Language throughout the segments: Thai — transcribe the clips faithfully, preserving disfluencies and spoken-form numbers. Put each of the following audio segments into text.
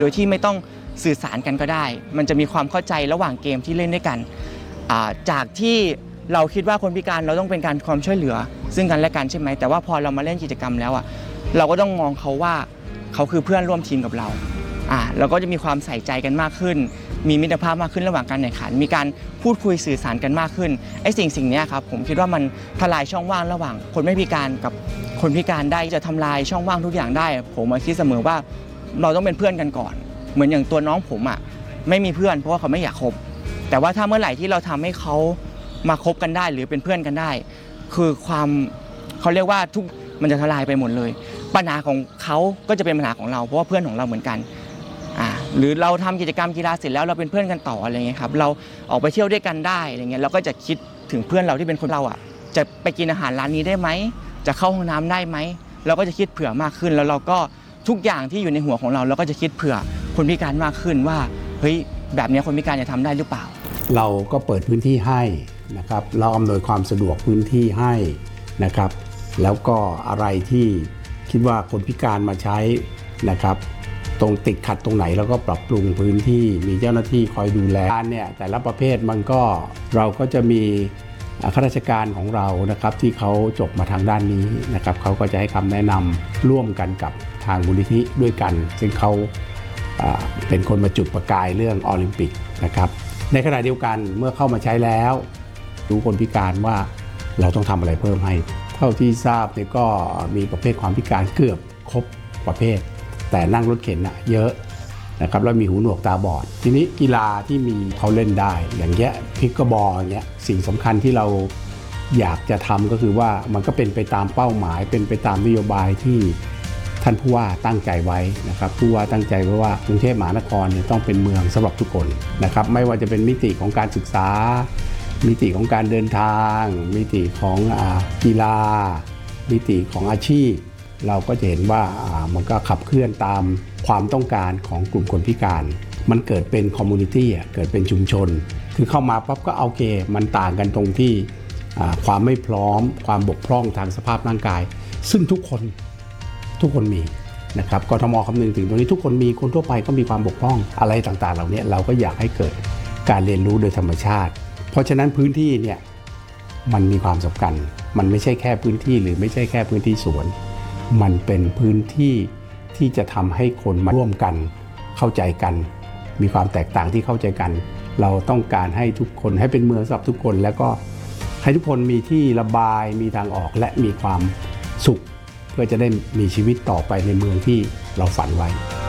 โดยที่ไม่ต้องสื่อสารกันก็ได้มันจะมีความเข้าใจระหว่างเกมที่เล่นด้วยกันจากที่เราคิดว่าคนพิการเราต้องเป็นการความช่วยเหลือซึ่งกันและกันใช่ไหมแต่ว่าพอเรามาเล่นกิจกรรมแล้วอ่ะเราก็ต้องมองเขาว่าเขาคือเพื่อนร่วมทีมกับเราอ่าเราก็จะมีความใส่ใจกันมากขึ้นมีมิตรภาพมากขึ้นระหว่างการแข่งขันมีการพูดคุยสื่อสารกันมากขึ้นไอ้สิ่งสิ่งนี้ครับผมคิดว่ามันทลายช่องว่างระหว่างคนไม่พิการกับคนพิการได้จะทำลายช่องว่างทุกอย่างได้ผมมาคิดเสมอว่าเราต้องเป็นเพื่อนกันก่อนเหมือนอย่างตัวน้องผมอ่ะไม่มีเพื่อนเพราะว่าเขาไม่อยากคบแต่ว่าถ้าเมื่อไหร่ที่เราทำให้เขามาคบกันได้หรือเป็นเพื่อนกันได้คือความเขาเรียกว่าทุกมันจะทลายไปหมดเลยปัญหาของเขาก็จะเป็นปัญหาของเราเพราะว่าเพื่อนของเราเหมือนกันอ่าหรือเราทำกิจกรรมกีฬาเสร็จแล้วเราเป็นเพื่อนกันต่ออะไรเงี้ยครับเราออกไปเที่ยวด้วยกันได้อะไรเงี้ยเราก็จะคิดถึงเพื่อนเราที่เป็นคนเราอ่ะจะไปกินอาหารร้านนี้ได้ไหมจะเข้าห้องน้ำได้ไหมเราก็จะคิดเผื่อมากขึ้นแล้วเราก็ทุกอย่างที่อยู่ในหัวของเราเราก็จะคิดเผื่อคนพิการมากขึ้นว่าเฮ้ยแบบนี้คนพิการจะทำได้หรือเปล่าเราก็เปิดพื้นที่ให้นะครับเราอำนวยความสะดวกพื้นที่ให้นะครับแล้วก็อะไรที่คิดว่าคนพิการมาใช้นะครับตรงติดขัดตรงไหนเราก็ปรับปรุงพื้นที่มีเจ้าหน้าที่คอยดูแลเนี่ยแต่ละประเภทมันก็เราก็จะมีข้าราชการของเรานะครับที่เขาจบมาทางด้านนี้นะครับเขาก็จะให้คำแนะนำร่วมกันกับทางมูลนิธิด้วยกันซึ่งเขาเป็นคนมาจุดประกายเรื่องโอลิมปิกนะครับในขณะเดียวกันเมื่อเข้ามาใช้แล้วรู้คนพิการว่าเราต้องทำอะไรเพิ่มให้เท่าที่ทราบเนี่ยก็มีประเภทความพิการเกือบครบประเภทแต่นั่งรถเข็นนะเยอะนะครับแล้วมีหูหนวกตาบอดทีนี้กีฬาที่มีเขาเล่นได้อย่างเงี้ยพิกเกอร์บอลอย่างเงี้ยสิ่งสำคัญที่เราอยากจะทำก็คือว่ามันก็เป็นไปตามเป้าหมายเป็นไปตามนโยบายที่ท่านผู้ว่าตั้งใจไว้นะครับผู้ว่าตั้งใจไว้ว่ากรุงเทพมหานครเนี่ยต้องเป็นเมืองสำหรับทุกคนนะครับไม่ว่าจะเป็นมิติของการศึกษามิติของการเดินทางมิติของอ่ากีฬามิติของอาชีพเราก็จะเห็นว่ามันก็ขับเคลื่อนตามความต้องการของกลุ่มคนพิการมันเกิดเป็นคอมมูนิตี้เกิดเป็นชุมชนคือเข้ามาปั๊บก็โอเคมันต่างกันตรงที่ความไม่พร้อมความบกพร่องทางสภาพร่างกายซึ่งทุกคนทุกคนมีนะครับกทมคำนึงถึงตรงนี้ทุกคนมีคนทั่วไปก็มีความบกพร่องอะไรต่างๆเหล่านี้เราก็อยากให้เกิดการเรียนรู้โดยธรรมชาติเพราะฉะนั้นพื้นที่เนี่ยมันมีความสำคัญมันไม่ใช่แค่พื้นที่หรือไม่ใช่แค่พื้นที่สวนมันเป็นพื้นที่ที่จะทำให้คนมาร่วมกันเข้าใจกันมีความแตกต่างที่เข้าใจกันเราต้องการให้ทุกคนให้เป็นเมืองสำหรับทุกคนแล้วก็ให้ทุกคนมีที่ระบายมีทางออกและมีความสุขเพื่อจะได้มีชีวิตต่อไปในเมืองที่เราฝันไว้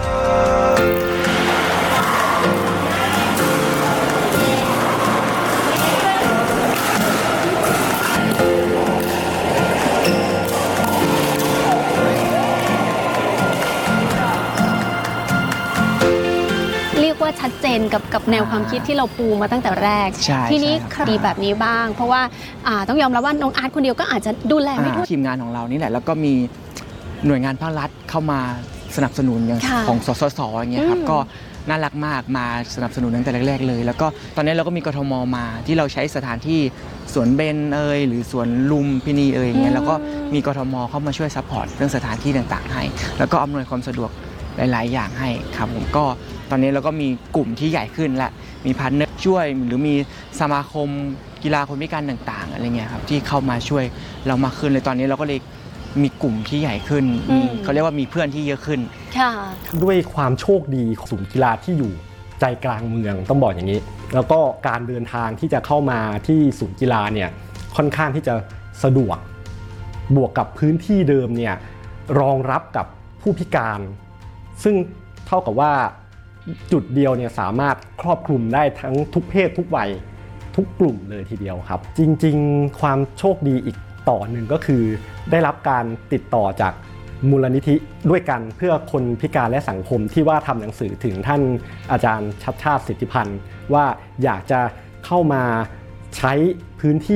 ว่าชัดเจนกับกับแนวความคิดที่เราปูมาตั้งแต่แรกทีนี้คดีแบบนี้บ้างเพราะว่าต้องยอมรับว่าน้องอาร์ตคนเดียวก็อาจจะดูแลไม่ทั่วทีมงานของเรานี่แหละแล้วก็มีหน่วยงานภาครัฐเข้ามาสนับสนุนอย่างของสสสอย่างเงี้ยครับก็น่ารักมากมาสนับสนุนตั้งแต่แรกๆเลยแล้วก็ตอนนี้เราก็มีกทมมาที่เราใช้สถานที่สวนเบญเอยหรือสวนลุมพินีเอยอย่างเงี้ยแล้วก็มีกทมเข้ามาช่วยซัพพอร์ตเรื่องสถานที่ต่างๆให้แล้วก็อำนวยความสะดวกหลายๆอย่างให้ครับผมก็ตอนนี้เราก็มีกลุ่มที่ใหญ่ขึ้นและมีพาร์ทเนอร์ช่วยหรือมีสมาคมกีฬาคนพิการต่างๆอะไรเงี้ยครับที่เข้ามาช่วยเรามากขึ้นเลยตอนนี้เราก็เลยมีกลุ่มที่ใหญ่ขึ้นเขาเรียกว่ามีเพื่อนที่เยอะขึ้นด้วยความโชคดีของศูนย์กีฬาที่อยู่ใจกลางเมืองต้องบอกอย่างนี้แล้วก็การเดินทางที่จะเข้ามาที่ศูนย์กีฬาเนี่ยค่อนข้างที่จะสะดวกบวกกับพื้นที่เดิมเนี่ยรองรับกับผู้พิการซึ่งเท่ากับว่าจุดเดียวเนี่ยสามารถครอบคลุมได้ทั้งทุกเพศทุกวัยทุกกลุ่มเลยทีเดียวครับจริงๆความโชคดีอีกต่อหนึ่งก็คือได้รับการติดต่อจากมูลนิธิด้วยกันเพื่อคนพิการและสังคมที่ว่าทำหนังสือถึงท่านอาจารย์ชัชชาติสิทธิพันธ์ว่าอยากจะเข้ามาใช้พื้นที่